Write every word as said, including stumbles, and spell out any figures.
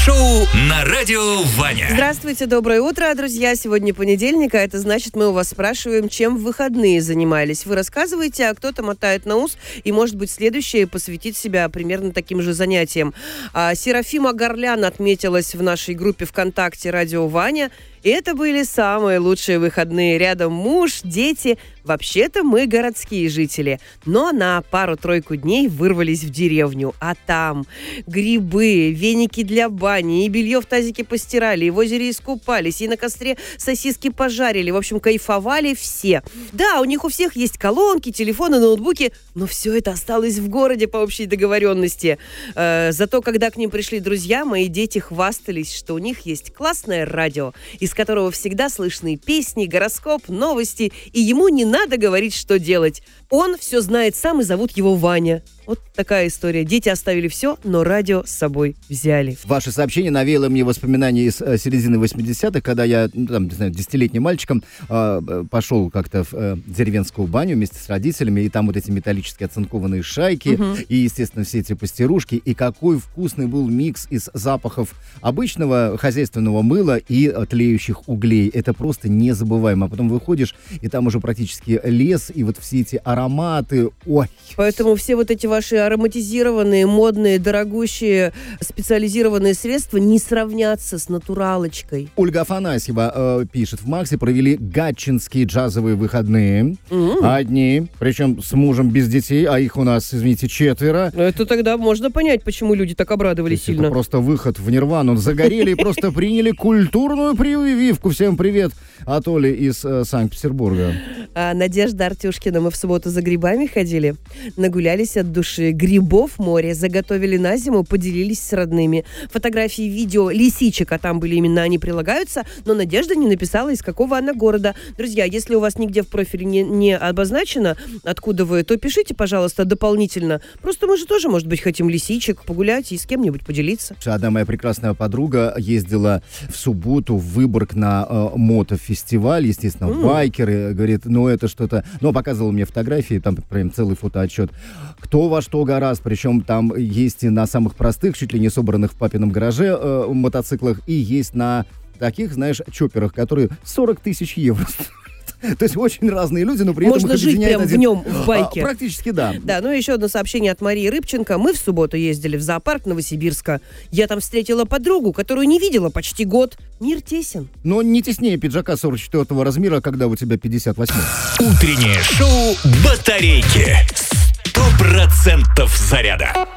шоу на радио Ваня. Здравствуйте, доброе утро, друзья. Сегодня понедельник, а это значит, мы у вас спрашиваем, чем в выходные занимались. Вы рассказываете, а кто-то мотает на ус и, может быть, следующее посвятит себя примерно таким же занятиям. А Серафима Горлян отметилась в нашей группе ВКонтакте «Радио Ваня». И это были самые лучшие выходные. Рядом муж, дети. Вообще-то мы городские жители. Но на пару-тройку дней вырвались в деревню. А там грибы, веники для бани, и белье в тазике постирали, и в озере искупались, и на костре сосиски пожарили. В общем, кайфовали все. Да, у них у всех есть колонки, телефоны, ноутбуки, но все это осталось в городе по общей договоренности. Э, зато, когда к ним пришли друзья, мои дети хвастались, что у них есть классное радио, из которого всегда слышны песни, гороскоп, новости, и ему не надо говорить, что делать. Он все знает сам, и зовут его Ваня. Вот такая история. Дети оставили все, но радио с собой взяли. Ваше сообщение навеяло мне воспоминания из э, середины восьмидесятых, когда я, ну, там, не знаю, десятилетним мальчиком э, пошел как-то в э, деревенскую баню вместе с родителями, и там вот эти металлические оцинкованные шайки, угу. и, естественно, все эти пастирушки, и какой вкусный был микс из запахов обычного хозяйственного мыла и э, тлеющих углей. Это просто незабываемо. А потом выходишь, и там уже практически лес, и вот все эти ароматы. Ой. Поэтому все вот эти ваши ароматизированные, модные, дорогущие, специализированные средства не сравнятся с натуралочкой. Ольга Афанасьева э, пишет: в Максе провели гатчинские джазовые выходные. Mm-hmm. Одни, причем с мужем без детей, а их у нас, извините, четверо. Это тогда можно понять, почему люди так обрадовались сильно. Это просто выход в нирвану. Загорели и просто приняли культурную прививку. Всем привет от Оли из э, Санкт-Петербурга. А, Надежда Артюшкина. Мы в субботу за грибами ходили, нагулялись от души. Грибов море, заготовили на зиму, поделились с родными. Фотографии, видео лисичек, а там были именно они, прилагаются, но Надежда не написала, из какого она города. Друзья, если у вас нигде в профиле не, не обозначено, откуда вы, то пишите, пожалуйста, дополнительно. Просто мы же тоже, может быть, хотим лисичек погулять и с кем-нибудь поделиться. Одна моя прекрасная подруга ездила в субботу в Выборг на э, мотофестиваль, естественно, mm. байкеры, говорит, ну это что-то, ну показывала мне фотографии, там прям целый фотоотчет. Кто во что гораст, причем там есть и на самых простых, чуть ли не собранных в папином гараже э, мотоциклах, и есть на таких, знаешь, чопперах, которые сорок тысяч евро стоят. То есть очень разные люди, но при Можно этом... Можно жить прям один... в нем, в байке. А, практически, да. Да, ну и еще одно сообщение от Марии Рыбченко. Мы в субботу ездили в зоопарк Новосибирска. Я там встретила подругу, которую не видела почти год. Мир тесен. Но не теснее пиджака сорок четвёртого размера, когда у тебя пятьдесят восемь. Утреннее шоу «Батарейки». Сто процентов заряда.